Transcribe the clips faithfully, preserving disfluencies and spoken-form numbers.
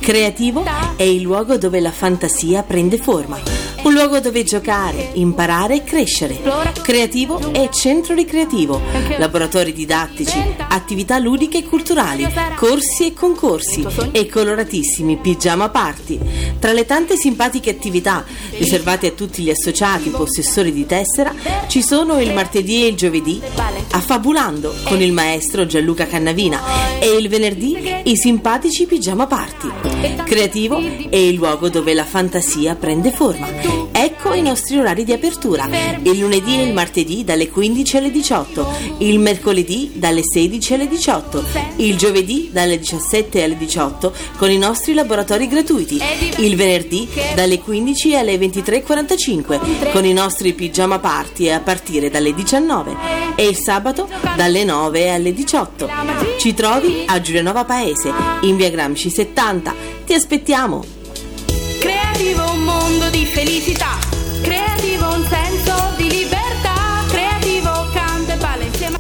Creativo è il luogo dove la fantasia prende forma, un luogo dove giocare, imparare e crescere. Creativo è centro ricreativo, laboratori didattici, attività ludiche e culturali, corsi e concorsi e coloratissimi pigiama party. Tra le tante simpatiche attività riservate a tutti gli associati possessori di tessera ci sono il martedì e il giovedì Affabulando con il maestro Gianluca Cannavina e il venerdì i simpatici pigiama party. Creativo è il luogo dove la fantasia prende forma. Ecco i nostri orari di apertura: il lunedì e il martedì dalle quindici alle diciotto, il mercoledì dalle sedici alle diciotto, il giovedì dalle diciassette alle diciotto con i nostri laboratori gratuiti, il venerdì dalle quindici alle ventitré e quarantacinque con i nostri pigiama party a partire dalle diciannove e il sabato dalle nove alle diciotto. Ci trovi a Giulianova Paese, in via Gramsci settanta. Ti aspettiamo! Creativo un mondo di felicità, creativo un senso di libertà, creativo canta e balla insieme.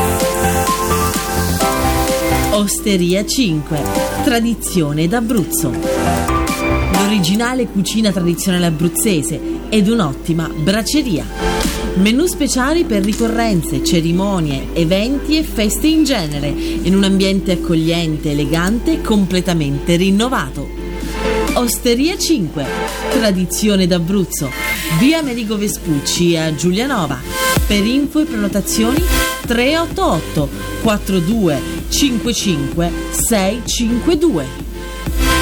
Osteria cinque, tradizione d'Abruzzo. L'originale cucina tradizionale abruzzese ed un'ottima braceria. Menù speciali per ricorrenze, cerimonie, eventi e feste in genere, in un ambiente accogliente, elegante e completamente rinnovato. Osteria cinque, tradizione d'Abruzzo, via Amerigo Vespucci a Giulianova. Per info e prenotazioni tre otto otto quattro due cinque cinque sei cinque due.